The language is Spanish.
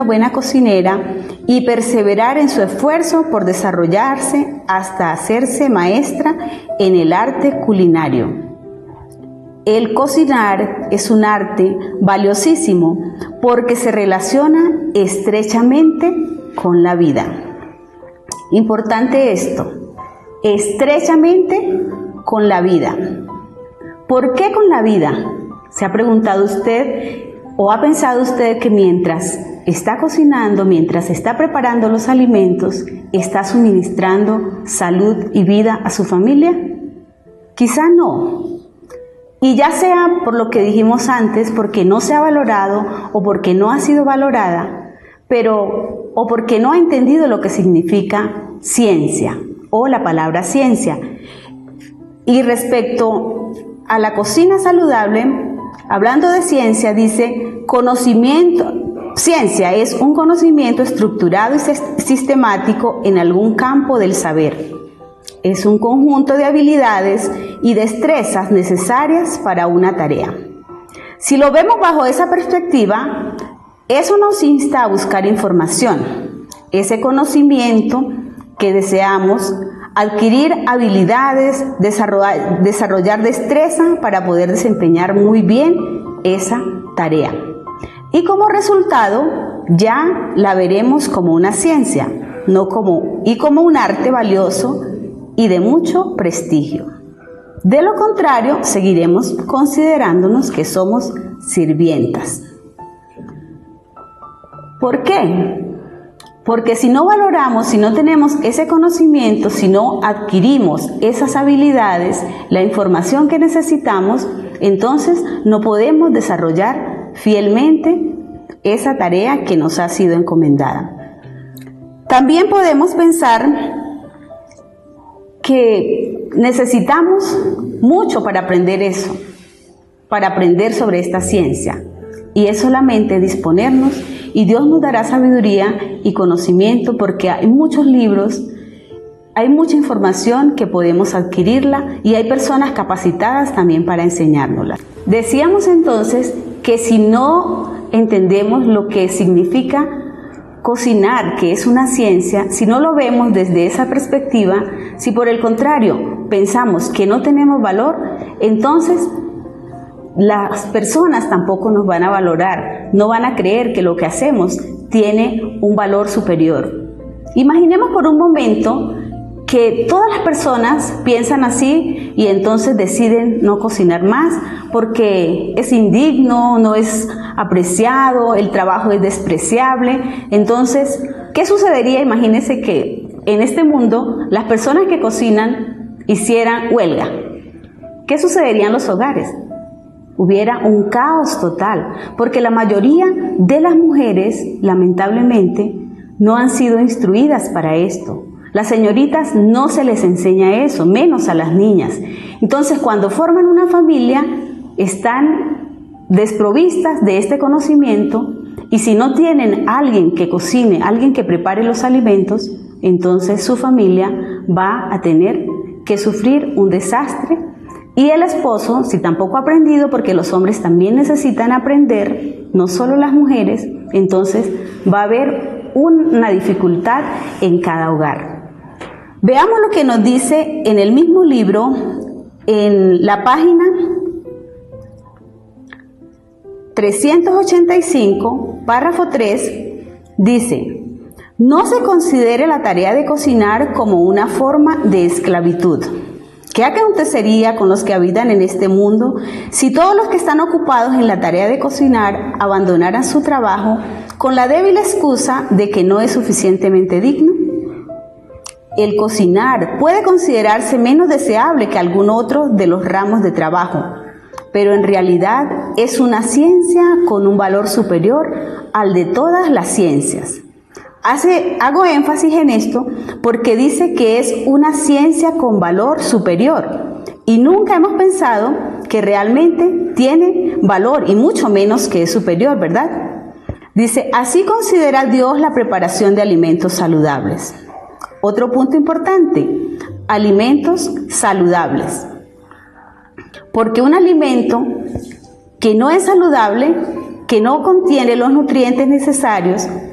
buena cocinera y perseverar en su esfuerzo por desarrollarse hasta hacerse maestra en el arte culinario. El cocinar es un arte valiosísimo porque se relaciona estrechamente con la vida. Importante esto, estrechamente con la vida. ¿Por qué con la vida? ¿Se ha preguntado usted o ha pensado usted que mientras está cocinando, mientras está preparando los alimentos, está suministrando salud y vida a su familia? Quizá no. Y ya sea por lo que dijimos antes, porque no se ha valorado o porque no ha sido valorada, o porque no ha entendido lo que significa ciencia o la palabra ciencia. Y respecto a la cocina saludable, hablando de ciencia, dice conocimiento. Ciencia es un conocimiento estructurado y sistemático en algún campo del saber. Es un conjunto de habilidades y destrezas necesarias para una tarea. Si lo vemos bajo esa perspectiva, eso nos insta a buscar información, ese conocimiento que deseamos, adquirir habilidades, desarrollar destreza para poder desempeñar muy bien esa tarea. Y como resultado, ya la veremos como una ciencia, como un arte valioso y de mucho prestigio. De lo contrario, seguiremos considerándonos que somos sirvientas. ¿Por qué? Porque si no valoramos, si no tenemos ese conocimiento, si no adquirimos esas habilidades, la información que necesitamos, entonces no podemos desarrollar fielmente esa tarea que nos ha sido encomendada. También podemos pensar que necesitamos mucho para aprender eso, para aprender sobre esta ciencia. Y es solamente disponernos y Dios nos dará sabiduría y conocimiento porque hay muchos libros, hay mucha información que podemos adquirirla y hay personas capacitadas también para enseñárnosla. Decíamos entonces que si no entendemos lo que significa cocinar, que es una ciencia, si no lo vemos desde esa perspectiva, si por el contrario pensamos que no tenemos valor, entonces las personas tampoco nos van a valorar, no van a creer que lo que hacemos tiene un valor superior. Imaginemos por un momento que todas las personas piensan así y entonces deciden no cocinar más porque es indigno, no es apreciado, el trabajo es despreciable. Entonces, ¿qué sucedería? Imagínense que en este mundo las personas que cocinan hicieran huelga. ¿Qué sucedería en los hogares? Hubiera un caos total, porque la mayoría de las mujeres, lamentablemente, no han sido instruidas para esto. Las señoritas no se les enseña eso, menos a las niñas. Entonces, cuando forman una familia, están desprovistas de este conocimiento y si no tienen alguien que cocine, alguien que prepare los alimentos, entonces su familia va a tener que sufrir un desastre. Y el esposo, si tampoco ha aprendido, porque los hombres también necesitan aprender, no solo las mujeres, entonces va a haber una dificultad en cada hogar. Veamos lo que nos dice en el mismo libro, en la página 385, párrafo 3, dice: no se considere la tarea de cocinar como una forma de esclavitud. ¿Qué acontecería con los que habitan en este mundo si todos los que están ocupados en la tarea de cocinar abandonaran su trabajo con la débil excusa de que no es suficientemente digno? El cocinar puede considerarse menos deseable que algún otro de los ramos de trabajo, pero en realidad es una ciencia con un valor superior al de todas las ciencias. Hago énfasis en esto porque dice que es una ciencia con valor superior y nunca hemos pensado que realmente tiene valor y mucho menos que es superior, ¿verdad? Dice, así considera Dios la preparación de alimentos saludables. Otro punto importante, alimentos saludables. Porque un alimento que no es saludable, que no contiene los nutrientes necesarios,